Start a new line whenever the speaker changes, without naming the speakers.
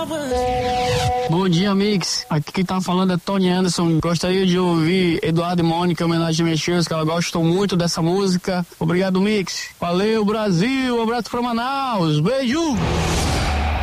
Bom dia, Mix. Aqui quem tá falando é Tony Anderson. Gostaria de ouvir Eduardo e Mônica em homenagem a minhas tias, que ela gostam muito dessa música. Obrigado, Mix. Valeu, Brasil. Um abraço pra Manaus. Beijo.